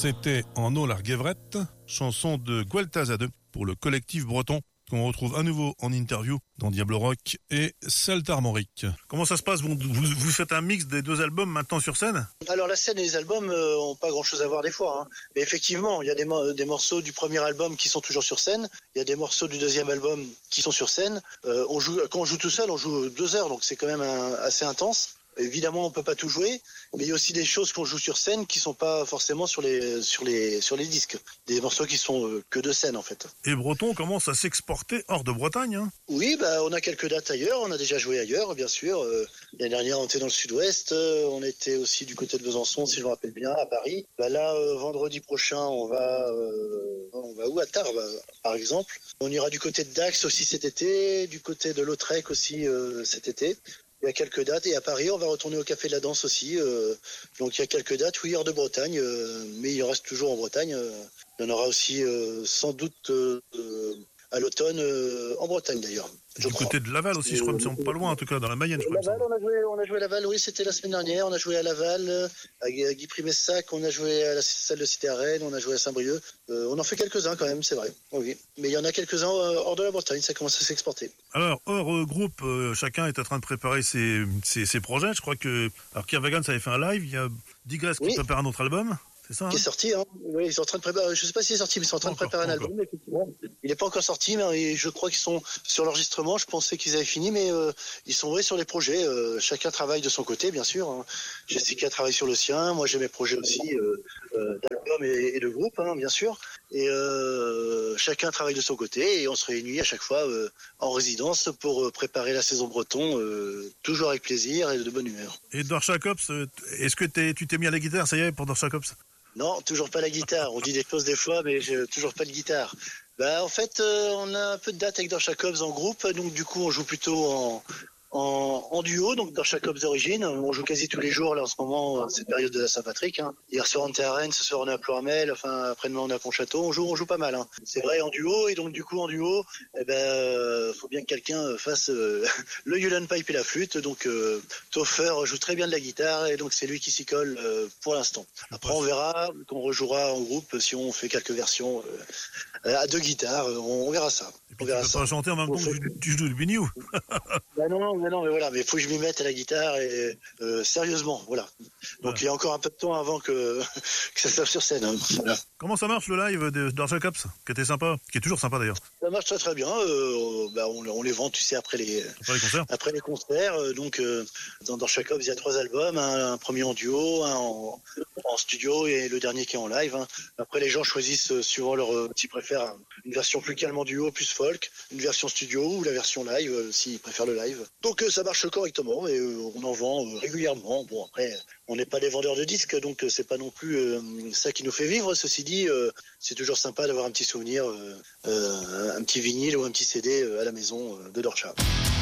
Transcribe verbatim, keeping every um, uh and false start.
C'était En eau l'Arguevrette, chanson de Gualtazade pour le collectif breton, qu'on retrouve à nouveau en interview dans Diablo Rock et Saltarmoric. Comment ça se passe? Bon, vous, vous faites un mix des deux albums maintenant sur scène? Alors la scène et les albums euh, ont pas grand chose à voir des fois, hein. Mais effectivement, il y a des, mo- des morceaux du premier album qui sont toujours sur scène, il y a des morceaux du deuxième album qui sont sur scène. Euh, on joue, quand on joue tout seul, on joue deux heures, donc c'est quand même un, assez intense. Évidemment, on peut pas tout jouer, mais il y a aussi des choses qu'on joue sur scène qui sont pas forcément sur les sur les sur les disques. Des morceaux qui sont euh, que de scène en fait. Et Breton commence à s'exporter hors de Bretagne, hein? Oui, bah on a quelques dates ailleurs. On a déjà joué ailleurs, bien sûr. Euh, l'année dernière, on était dans le Sud-Ouest. Euh, on était aussi du côté de Besançon, si je me rappelle bien, à Paris. Bah là, euh, vendredi prochain, on va euh, on va où? À Tarbes, par exemple. On ira du côté de Dax aussi cet été, du côté de Lautrec aussi euh, cet été. Il y a quelques dates, et à Paris, on va retourner au Café de la Danse aussi. Euh, donc il y a quelques dates, oui, hors de Bretagne, euh, mais il reste toujours en Bretagne. Euh, il y en aura aussi euh, sans doute euh, euh, à l'automne euh, en Bretagne d'ailleurs. Du crois. côté de Laval aussi, je crois, me semble pas loin, en tout cas, dans la Mayenne, je crois. Laval, on a joué, on a joué à Laval, oui, c'était la semaine dernière. On a joué à Laval, euh, à Guy Primessac, on a joué à la salle de Cité à Rennes, on a joué à Saint-Brieuc. Euh, on en fait quelques-uns quand même, c'est vrai. Oui, mais il y en a quelques-uns euh, hors de la Bretagne, ça commence à s'exporter. Alors, hors euh, groupe, euh, chacun est en train de préparer ses, ses, ses projets. Je crois que, alors, Kervagan, ça avait fait un live. Il y a Digress qui Oui. prépare un autre album. C'est ça, hein? Qui est sorti, hein. Oui, ils sont en train de préparer, je sais pas s'il est sorti, mais ils sont en train Encore, de préparer un encore. album, effectivement. Il n'est pas encore sorti, mais je crois qu'ils sont sur l'enregistrement. Je pensais qu'ils avaient fini, mais euh, ils sont oui, sur les projets. Euh, chacun travaille de son côté, bien sûr, hein. Jessica travaille sur le sien, moi j'ai mes projets aussi euh, euh, d'album et, et de groupe, hein, bien sûr. Et euh, chacun travaille de son côté et on se réunit à chaque fois euh, en résidence pour euh, préparer la saison breton, euh, toujours avec plaisir et de bonne humeur. Et Dorsha Cops, euh, est-ce que t'es, tu t'es mis à la guitare, ça y est, pour Dorsha Cops? Non, toujours pas la guitare. On dit des choses des fois, mais j'ai toujours pas de guitare. Bah, en fait, euh, on a un peu de date avec Dorsha Cops en groupe, donc du coup, on joue plutôt en, en, en duo, donc Dorsha Cops d'origine. On joue quasi tous les jours, là, en ce moment, cette période de la Saint-Patrick, hein. Hier soir, on était à Rennes, ce soir, on est à Ploërmel, enfin, après-demain, on est à Pontchâteau. On joue, on joue pas mal, hein. C'est vrai, en duo, et donc, du coup, en duo, eh ben, euh, faut bien que quelqu'un fasse euh, le Ulan Pipe et la flûte. Donc, euh, Toffer joue très bien de la guitare, et donc, c'est lui qui s'y colle euh, pour l'instant. Après, on verra qu'on rejouera en groupe si on fait quelques versions euh, à deux guitares. On, on verra ça. Et puis on verra tu peux ça. pas chanter en même temps que tu, tu joues du biniou. Bah non, non, mais non, mais voilà, mais faut que je m'y mette à la guitare et euh, sérieusement, voilà. Donc Voilà. il y a encore un peu de temps avant que que ça soit sur scène, hein. Voilà. Comment ça marche le live de Dorsha Cops, qui était sympa, qui est toujours sympa d'ailleurs, Ça marche très très bien. Euh, bah on, on les vend, tu sais, après les après les concerts? après les concerts. Euh, donc euh, dans dans chaque il y a trois albums, un, un premier en duo, un en, en studio et le dernier qui est en live, hein. Après les gens choisissent euh, suivant leur euh, s'ils préfèrent une version plus calme en duo, plus folk, une version studio ou la version live euh, s'ils préfèrent le live. Donc euh, ça marche correctement et euh, on en vend euh, régulièrement. Bon après on n'est pas des vendeurs de disques, donc euh, c'est pas non plus euh, ça qui nous fait vivre. Ceci dit, euh, c'est toujours sympa d'avoir un petit souvenir, euh, euh, un petit vinyle ou un petit C D euh, à la maison euh, de Dorsha.